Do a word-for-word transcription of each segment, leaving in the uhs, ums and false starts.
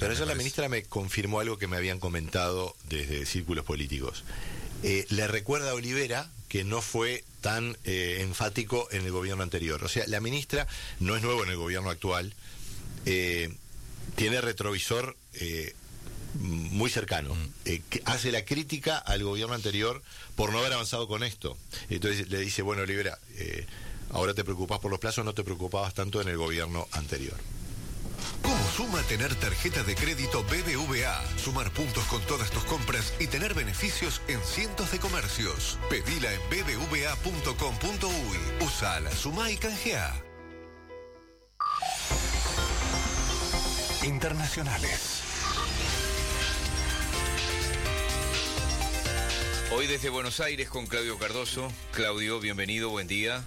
Pero ayer la ministra me confirmó algo que me habían comentado desde círculos políticos. Eh, le recuerda a Olivera que no fue tan eh, enfático en el gobierno anterior. O sea, la ministra no es nuevo en el gobierno actual, eh, tiene retrovisor eh, muy cercano, mm. eh, que hace la crítica al gobierno anterior por no haber avanzado con esto. Entonces le dice, bueno, Olivera, eh, ahora te preocupás por los plazos, no te preocupabas tanto en el gobierno anterior. ¿Cómo suma tener tarjeta de crédito B B V A? Sumar puntos con todas tus compras y tener beneficios en cientos de comercios. Pedila en b b v a punto com punto u y. Usala, sumá y canjeá. Internacionales. Hoy desde Buenos Aires con Claudio Cardoso. Claudio, bienvenido, buen día.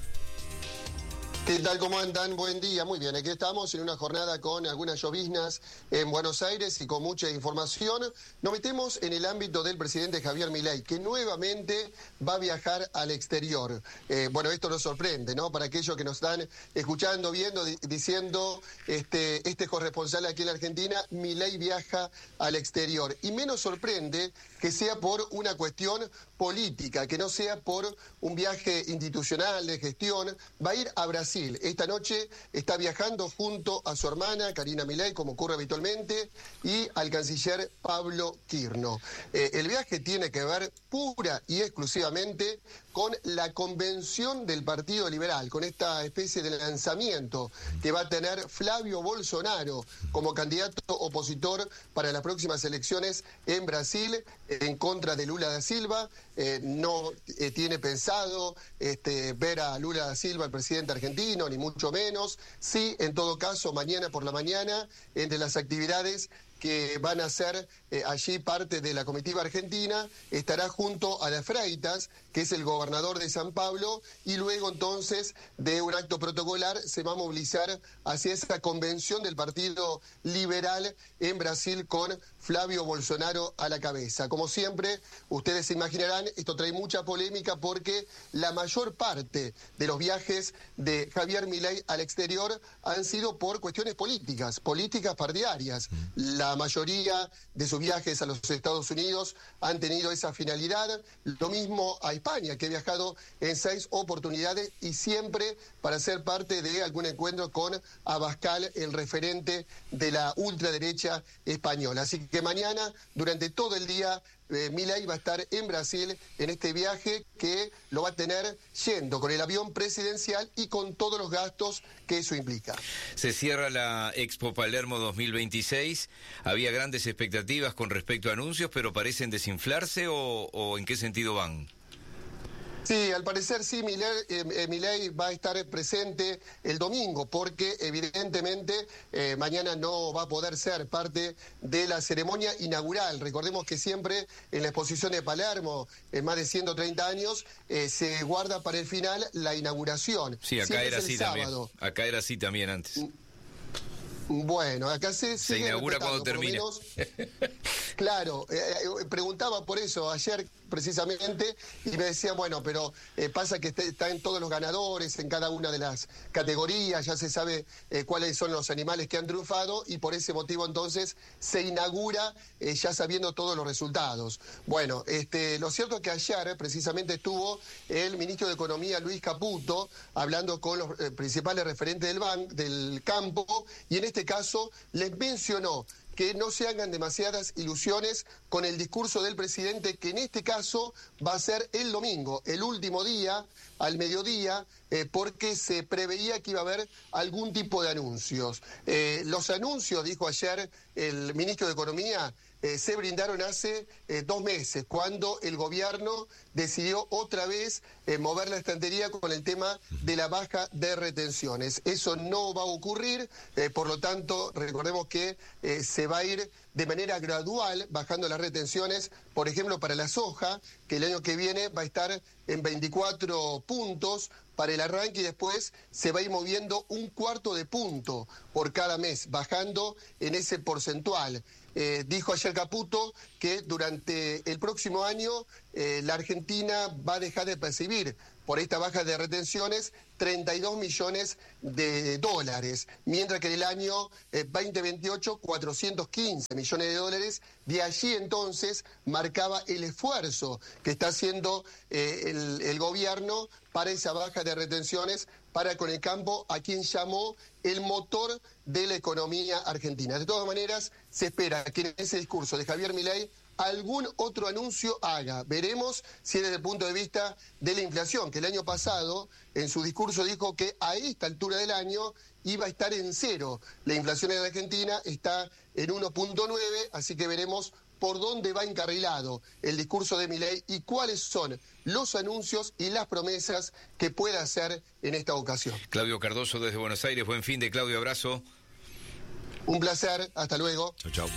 ¿Qué tal? ¿Cómo andan? Buen día. Muy bien, aquí estamos en una jornada con algunas lloviznas en Buenos Aires y con mucha información. Nos metemos en el ámbito del presidente Javier Milei, que nuevamente va a viajar al exterior. Eh, bueno, esto nos sorprende, ¿no? Para aquellos que nos están escuchando, viendo, di- diciendo, este, este corresponsal aquí en la Argentina, Milei viaja al exterior. Y menos sorprende que sea por una cuestión política, que no sea por un viaje institucional de gestión. Va a ir a Brasil. Esta noche está viajando junto a su hermana Karina Milei, como ocurre habitualmente, y al canciller Pablo Quirno. Eh, el viaje tiene que ver pura y exclusivamente con la convención del Partido Liberal, con esta especie de lanzamiento que va a tener Flavio Bolsonaro como candidato opositor para las próximas elecciones en Brasil, en contra de Lula da Silva. Eh, no eh, tiene pensado este, ver a Lula da Silva, el presidente argentino, ni mucho menos. Sí, en todo caso, mañana por la mañana, entre las actividades que van a ser eh, allí parte de la comitiva argentina, estará junto a las Freitas, que es el gobernador de San Pablo, y luego entonces de un acto protocolar se va a movilizar hacia esa convención del Partido Liberal en Brasil con Flavio Bolsonaro a la cabeza. Como siempre, ustedes se imaginarán, esto trae mucha polémica porque la mayor parte de los viajes de Javier Milei al exterior han sido por cuestiones políticas, políticas partidarias. La mayoría de sus viajes a los Estados Unidos han tenido esa finalidad. Lo mismo a España, que ha viajado en seis oportunidades y siempre para ser parte de algún encuentro con Abascal, el referente de la ultraderecha española. Así que mañana, durante todo el día, eh, Milei va a estar en Brasil en este viaje que lo va a tener yendo con el avión presidencial y con todos los gastos que eso implica. Se cierra la Expo Palermo dos mil veintiséis. Había grandes expectativas con respecto a anuncios, pero parecen desinflarse o, o ¿en qué sentido van? Sí, al parecer sí, Milei, eh, Milei va a estar presente el domingo porque evidentemente eh, mañana no va a poder ser parte de la ceremonia inaugural. Recordemos que siempre en la exposición de Palermo, en más de ciento treinta años, eh, se guarda para el final la inauguración. Sí, acá Siempre era es el así sábado. también. Acá era así también antes. Bueno, acá se, se inaugura cuando termina. Menos, claro, eh, eh, preguntaba por eso ayer precisamente y me decían, bueno, pero eh, pasa que está en todos los ganadores, en cada una de las categorías, ya se sabe eh, cuáles son los animales que han triunfado y por ese motivo entonces se inaugura eh, ya sabiendo todos los resultados. Bueno, este, lo cierto es que ayer precisamente estuvo el ministro de Economía, Luis Caputo, hablando con los eh, principales referentes del, ban del campo y en este caso les mencionó que no se hagan demasiadas ilusiones con el discurso del presidente, que en este caso va a ser el domingo, el último día, al mediodía, eh, porque se preveía que iba a haber algún tipo de anuncios. Eh, los anuncios, dijo ayer el ministro de Economía, eh, se brindaron hace eh, dos meses, cuando el gobierno decidió otra vez eh, mover la estantería con el tema de la baja de retenciones. Eso no va a ocurrir, eh, por lo tanto, recordemos que eh, se va a ir de manera gradual bajando las retenciones, por ejemplo, para la soja, que el año que viene va a estar en veinticuatro puntos para el arranque y después se va a ir moviendo un cuarto de punto por cada mes, bajando en ese porcentual. Eh, dijo ayer Caputo que durante el próximo año eh, la Argentina va a dejar de percibir por esta baja de retenciones treinta y dos millones de dólares, mientras que en el año eh, veinte veintiocho cuatrocientos quince millones de dólares. De allí entonces marcaba el esfuerzo que está haciendo eh, el, el gobierno para esa baja de retenciones para con el campo, a quien llamó el motor de la economía argentina. De todas maneras, se espera que en ese discurso de Javier Milei algún otro anuncio haga. Veremos si desde el punto de vista de la inflación, que el año pasado en su discurso dijo que a esta altura del año iba a estar en cero. La inflación en la Argentina está en uno punto nueve, así que veremos por dónde va encarrilado el discurso de Milei y cuáles son los anuncios y las promesas que pueda hacer en esta ocasión. Claudio Cardoso desde Buenos Aires, buen fin de Claudio, abrazo. Un placer, hasta luego. Chau, chau.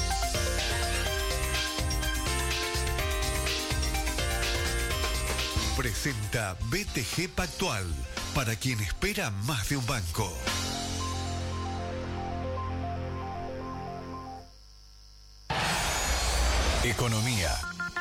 Presenta B T G Pactual, para quien espera más de un banco. Economía.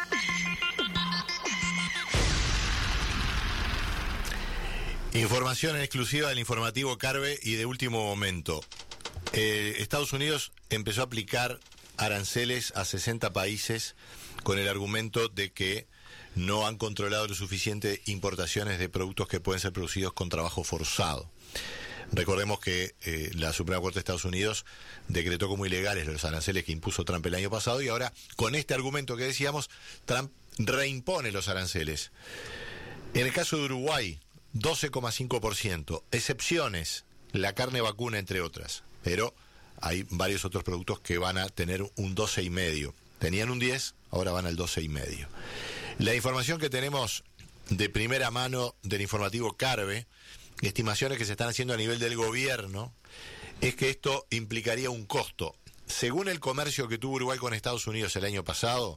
Información en exclusiva del informativo Carve y de último momento. Eh, Estados Unidos empezó a aplicar aranceles a sesenta países con el argumento de que no han controlado lo suficiente importaciones de productos que pueden ser producidos con trabajo forzado. Recordemos que eh, la Suprema Corte de Estados Unidos decretó como ilegales los aranceles que impuso Trump el año pasado y ahora, con este argumento que decíamos, Trump reimpone los aranceles. En el caso de Uruguay, doce coma cinco por ciento. Excepciones, la carne vacuna, entre otras. Pero hay varios otros productos que van a tener un doce coma cinco. Tenían un diez, ahora van al doce coma cinco. La información que tenemos de primera mano del informativo Carve, estimaciones que se están haciendo a nivel del gobierno, es que esto implicaría un costo. Según el comercio que tuvo Uruguay con Estados Unidos el año pasado,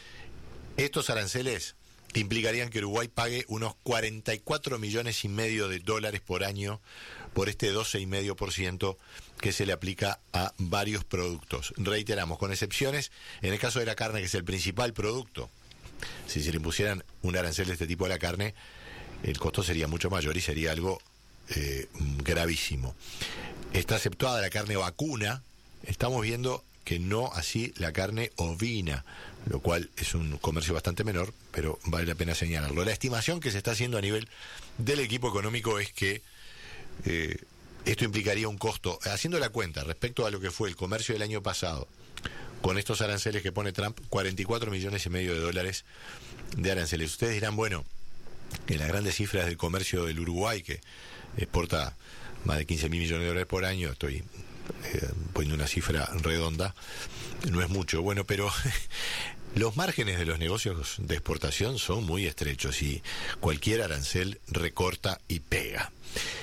estos aranceles implicarían que Uruguay pague unos cuarenta y cuatro millones y medio de dólares por año por este doce coma cinco por ciento que se le aplica a varios productos. Reiteramos, con excepciones, en el caso de la carne, que es el principal producto, si se le impusieran un arancel de este tipo a la carne, el costo sería mucho mayor y sería algo eh, gravísimo. Está aceptada la carne vacuna, estamos viendo que no así la carne ovina, lo cual es un comercio bastante menor, pero vale la pena señalarlo. La estimación que se está haciendo a nivel del equipo económico es que eh, esto implicaría un costo, haciendo la cuenta respecto a lo que fue el comercio del año pasado, con estos aranceles que pone Trump, cuarenta y cuatro millones y medio de dólares de aranceles. Ustedes dirán, bueno, que las grandes cifras del comercio del Uruguay, que exporta más de quince mil millones de dólares por año, estoy eh, poniendo una cifra redonda, no es mucho, bueno, pero los márgenes de los negocios de exportación son muy estrechos y cualquier arancel recorta y pega.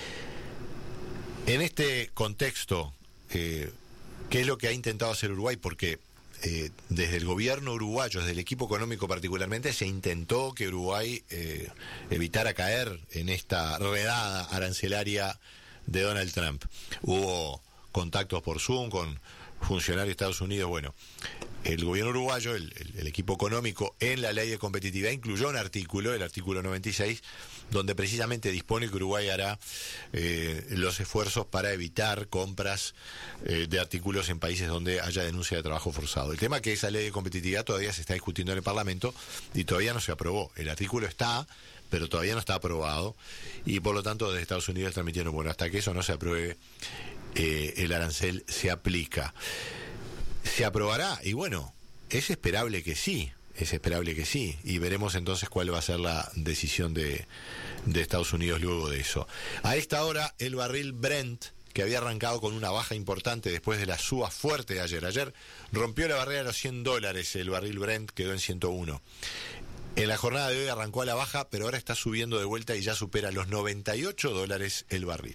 En este contexto, eh, ¿qué es lo que ha intentado hacer Uruguay? Porque eh, desde el gobierno uruguayo, desde el equipo económico particularmente, se intentó que Uruguay eh, evitara caer en esta redada arancelaria de Donald Trump. Hubo contactos por Zoom con funcionarios de Estados Unidos. Bueno, el gobierno uruguayo, el, el, el equipo económico, en la ley de competitividad incluyó un artículo, el artículo noventa y seis, donde precisamente dispone que Uruguay hará eh, los esfuerzos para evitar compras eh, de artículos en países donde haya denuncia de trabajo forzado. El tema es que esa ley de competitividad todavía se está discutiendo en el Parlamento y todavía no se aprobó. El artículo está, pero todavía no está aprobado y por lo tanto desde Estados Unidos transmitieron, bueno, hasta que eso no se apruebe, eh, el arancel se aplica. ¿Se aprobará? Y bueno, es esperable que sí. Es esperable que sí, y veremos entonces cuál va a ser la decisión de, de Estados Unidos luego de eso. A esta hora, el barril Brent, que había arrancado con una baja importante después de la suba fuerte de ayer. Ayer rompió la barrera de los cien dólares, el barril Brent quedó en ciento uno. En la jornada de hoy arrancó a la baja, pero ahora está subiendo de vuelta y ya supera los noventa y ocho dólares el barril.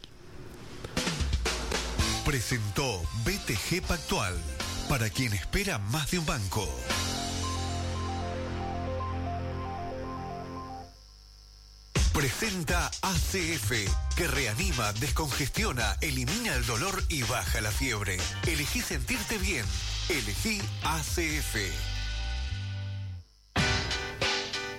Presentó B T G Pactual, para quien espera más de un banco. Presenta A C F, que reanima, descongestiona, elimina el dolor y baja la fiebre. Elegí sentirte bien. Elegí A C F.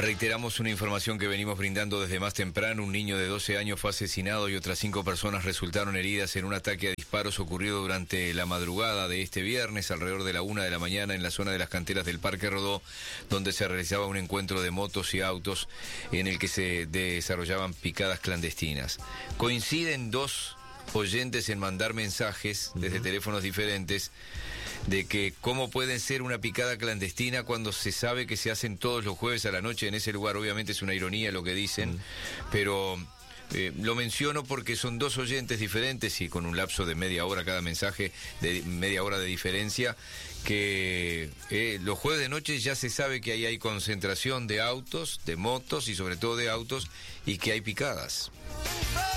Reiteramos una información que venimos brindando desde más temprano. Un niño de doce años fue asesinado y otras cinco personas resultaron heridas en un ataque a disparos ocurrido durante la madrugada de este viernes, alrededor de la una de la mañana, en la zona de las canteras del Parque Rodó, donde se realizaba un encuentro de motos y autos en el que se desarrollaban picadas clandestinas. Coinciden dos oyentes en mandar mensajes desde uh-huh. teléfonos diferentes de que cómo pueden ser una picada clandestina cuando se sabe que se hacen todos los jueves a la noche en ese lugar. Obviamente es una ironía lo que dicen, uh-huh. pero eh, lo menciono porque son dos oyentes diferentes y con un lapso de media hora cada mensaje, de media hora de diferencia, que eh, los jueves de noche ya se sabe que ahí hay concentración de autos, de motos y sobre todo de autos, y que hay picadas.